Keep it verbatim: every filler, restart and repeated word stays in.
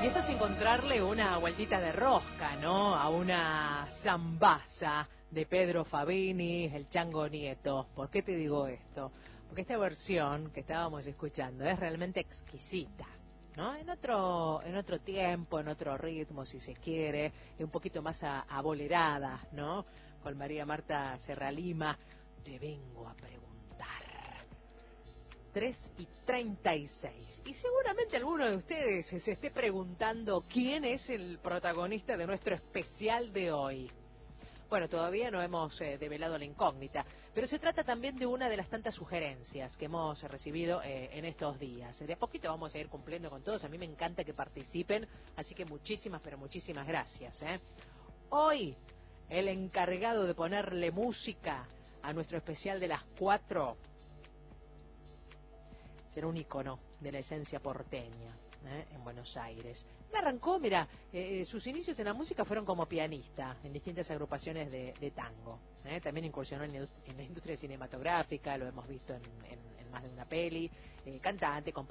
Y esto es encontrarle una vueltita de rosca, ¿no? A una zambaza de Pedro Fabini, el Chango Nieto. ¿Por qué te digo esto? Porque esta versión que estábamos escuchando es realmente exquisita, ¿no? En otro, en otro tiempo, en otro ritmo, si se quiere, un poquito más a, abolerada, ¿no? Con María Marta Serralima. Te vengo a preguntar. tres y treinta y seis. Y seguramente alguno de ustedes se esté preguntando quién es el protagonista de nuestro especial de hoy. Bueno, todavía no hemos eh, develado la incógnita, pero se trata también de una de las tantas sugerencias que hemos recibido eh, en estos días. De a poquito vamos a ir cumpliendo con todos. A mí me encanta que participen, así que muchísimas, pero muchísimas gracias, ¿eh? Hoy, el encargado de ponerle música a nuestro especial de las cuatro será un ícono de la esencia porteña, ¿eh? En Buenos Aires. Me arrancó, mira, eh, sus inicios en la música fueron como pianista en distintas agrupaciones de, de tango, ¿eh? También incursionó en, en la industria cinematográfica, lo hemos visto en, en, en más de una peli, eh, cantante, compositor.